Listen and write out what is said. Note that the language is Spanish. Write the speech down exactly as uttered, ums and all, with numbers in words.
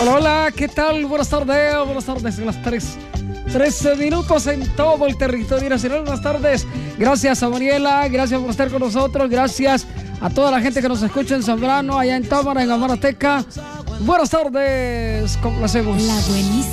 Hola, hola, ¿qué tal? Buenas tardes, buenas tardes. Las tres, trece minutos en todo el territorio nacional. Buenas tardes. Gracias a Mariela, gracias por estar con nosotros. Gracias a toda la gente que nos escucha en Zambrano, allá en Támara, en Amarateca. Buenas tardes, complacemos. La buenísima.